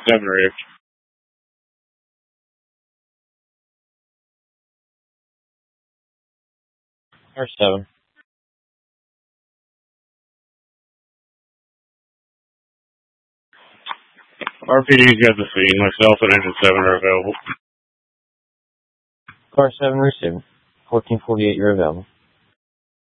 7 ready. Car 7. RPD's got the scene. Myself and Engine 7 are available. Car 7 receiving. 1448, you're available.